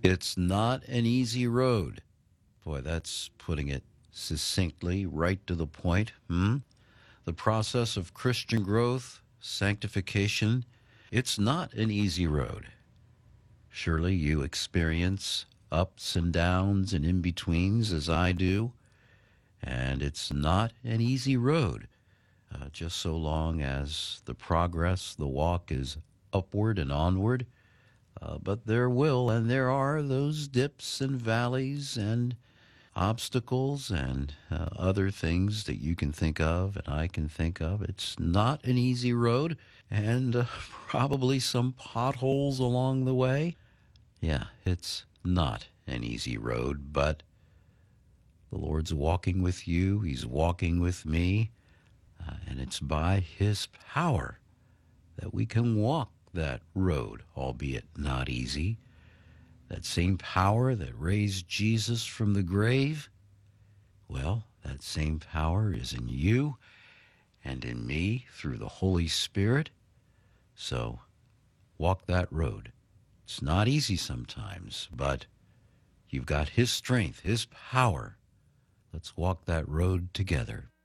It's not an easy road. Boy, that's putting it succinctly, right to the point. The process of Christian growth, sanctification, it's not an easy road. Surely you experience ups and downs and in betweens as I do, and it's not an easy road. Just so long as the progress, the walk is upward and onward. But there will and there are those dips and valleys and obstacles and other things that you can think of and I can think of. It's not an easy road and probably some potholes along the way. Yeah, it's not an easy road, but the Lord's walking with you. He's walking with me. And it's by His power that we can walk that road, albeit not easy. That same power that raised Jesus from the grave, well, that same power is in you and in me through the Holy Spirit. So walk that road. It's not easy sometimes, but you've got His strength, His power. Let's walk that road together.